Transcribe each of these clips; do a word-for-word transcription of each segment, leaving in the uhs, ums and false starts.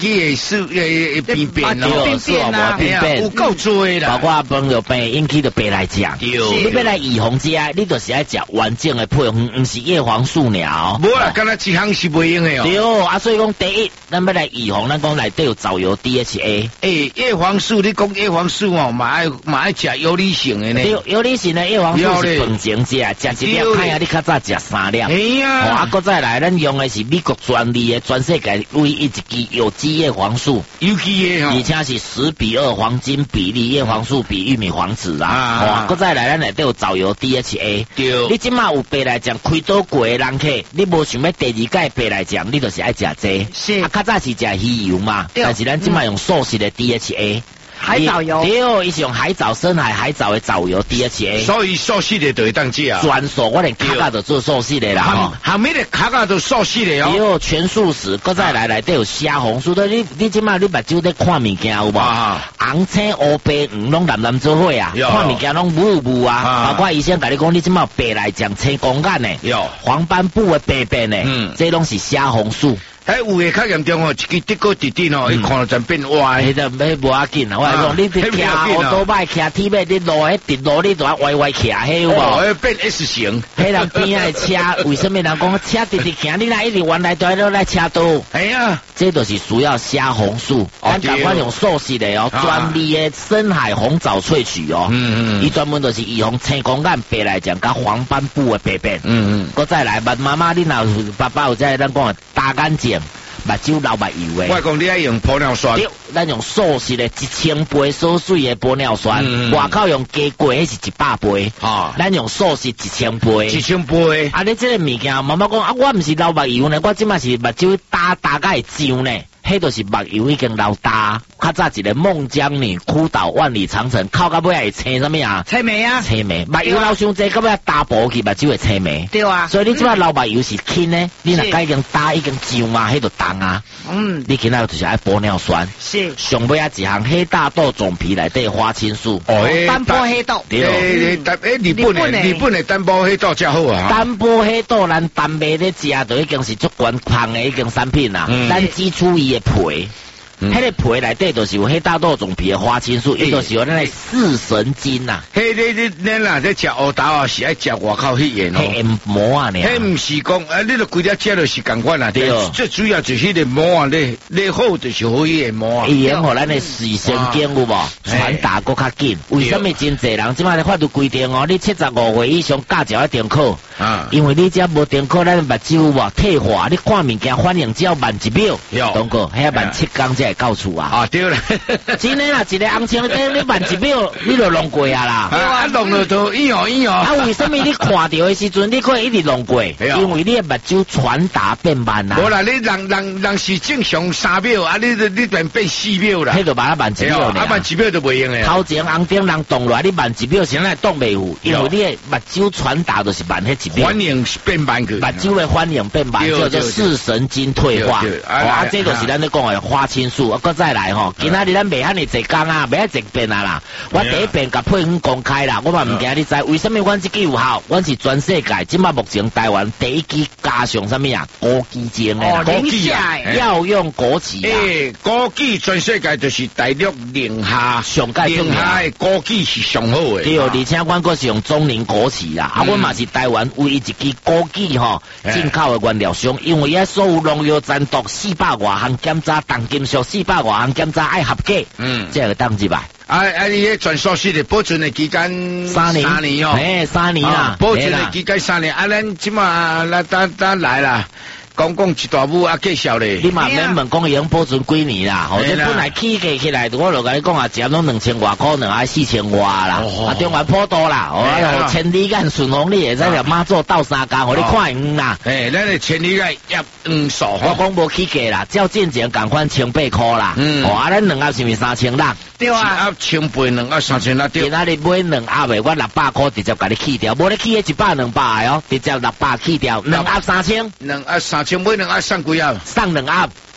机的事诶病变咯， 病变啊， 病变有够多啦， 包括糖尿病引起的白来讲，你要来预防这，你就是爱食完整的配方，唔是叶黄素鸟。 无啦，敢若一项是袂用的哦。 对啊，所以讲第一，咱要来预防，咱讲内底有造油 D H A。诶， 叶黄素，你讲叶黄素哦，嘛爱嘛爱食有理性的呢。 对，有理性的叶黄素是饭前食，食一粒，看下你较早食三粒。 哎呀， 啊，搁再来，咱用的是美国专利的，全世界唯一一支有机叶黄素， 有机的哦， 而且是十比二黄金比例，叶黄素比玉米黄籽啊。啊，搁再来，咱内底有造油 D H A。对，你即马有白来讲开刀过的人客，你无想要第二届白来讲，你就是爱食这。是，啊，较早是食鱼油嘛，但是咱即马用素食的 D H A。 海藻油， 对，伊是用海藻深海海藻的藻油 D H A， 所以素食的就会当食啊。 专属，我连卡卡都做素食的啦。 哈，后面的卡卡都素食的哦。 对，全素食，搁再来来都有虾红素的。你你即马你目睭在看物件有无？红青黑白黄拢蓝蓝做伙啊，看物件拢雾雾啊。包括医生甲你讲，你即马白来讲青光眼的，黄斑部的白变的，嗯，这拢是虾红素。 哎，有诶较严重哦，一支的哥直直哦，伊看到真变歪。 迄个要无要紧啊，我讲你骑乌多摆骑铁马，你路迄直路你都要歪歪骑，迄有无？ 哦，变 S 型。 迄人边仔车，为什么人讲车直直行？你若一直原来都喺度来车道？ 哎呀， 这就是需要虾红素，咱赶快用素食的哦，专利的深海红藻萃取哦。嗯嗯，伊专门就是预防青光眼白来讲，甲黄斑部的白变。嗯嗯，搁再来，妈妈妈，你若爸爸有在咱讲大眼睛。目睭流目油的， 我讲你爱用玻尿酸， 对，咱用素食的一千倍缩水的玻尿酸，嗯、外口用加过迄是一百倍，啊，咱用素食一千倍， 一千倍。 啊，你这个物件，妈妈讲啊，我唔是流目油呢，我即马是目睭大大概会痒呢。迄就是目油已经流大，较早一个孟姜女哭倒万里长城，靠到尾会青什么啊？ 青眉啊！ 青眉，目油流伤济，到尾大补去，目睭会青眉。 对啊， 所以你即摆流目油是轻呢，你若已经大已经痒啊，迄就重啊。嗯，你今仔就是爱玻尿酸。 是。 上尾啊一项黑大豆种皮内底花青素。 哦， 单波黑豆。 对。 诶，诶，日本的日本的单波黑豆较好啊。 单波黑豆咱单卖咧食，就已经是足悬胖的已经产品啦。嗯。咱只处伊的皮。迄个皮内底就是有黑大豆种皮的花青素，伊就是有咱个视神经呐。 迄你你咱若在食乌豆啊，是爱食外口迄样哦。 迄膜啊， 迄毋是讲啊，你著规只食就是共款啊。对。最主要就是迄个膜啊，你你好就是好迄个膜啊。 伊用互咱的视神经有无？传达搁较紧。为什么真侪人即摆咧法律规定哦？你七十五岁以上驾照一定考。啊。因为你只要无定考，咱目睭有无退化？你看物件反应只要慢一秒。有。懂过？遐慢七工才。到处啊！ 啊对啦， 真诶啦，一个红青灯你慢一秒，你就弄过啊啦。 啊，弄了都一样一样。 啊，为什么你看到的时阵，你可以一直弄过？因为你诶目睭传达变慢啦。 无啦，你人人人是正常三秒，啊，你你变变四秒啦。 迄就把它慢一秒啊，慢一秒都袂用诶。 头前红灯人动落来，你慢一秒，先来动袂有，因为你诶目睭传达就是慢迄一秒。 反应变慢去。 目睭诶反应变慢，叫做视神经退化。啊，这就是咱咧讲诶花青素。啊，搁再来吼，今仔日咱袂遐尼济工啊，袂遐济遍啊啦。我第一遍甲配方公开啦，我嘛毋惊你知，为什么阮即支有效？阮是全世界，即马目前台湾第一支加上什么啊？枸杞精诶， 枸杞啊， 要用枸杞啊。 诶，枸杞全世界就是大陆宁夏上界宁夏诶枸杞是上好诶。 对，而且阮阁是用中宁枸杞啦，啊，阮嘛是台湾唯一一支枸杞吼进口诶原料商，因为遐所有农药残毒四百外项检查，重金属四百外项检查爱合格，嗯，这个当入来。 啊啊！你迄全素食的保存的期间三年， 三年哦， 诶，三年啊， 保存的期间三年。啊，咱即马来咱咱来啦。讲讲一大幕啊，介绍咧。 你嘛免问讲已经保存几年啦？吼，这本来起价起来，我就甲你讲啊，一拢两千外块，两爱四千外啦。啊，中原普渡啦，哦，千里眼顺风，你会使条马祖斗三工，互你看远啦。 诶，咱的千里眼也黄数。 我讲无起价啦，照进前共款千八块啦。嗯。哦，啊，咱两盒是咪三千六？ 对啊。 一盒千八，两盒三千六对。 今仔日买两盒的，我六百块直接甲你去掉，无你去迄一百两百的哦，直接六百去掉，两盒三千。 两盒三千，买两盒送几盒？ 送两盒。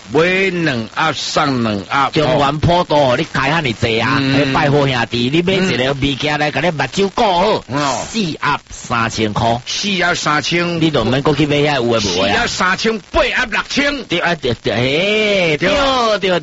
买两盒送两盒， 中原普渡你开遐尼济啊，去拜好兄弟，你买一个物件来，甲你目睭顾好，四盒三千块， 四盒三千， 你都免过去买遐有诶无啊？ 四盒三千，八盒六千， 对啊对对，嘿，对对。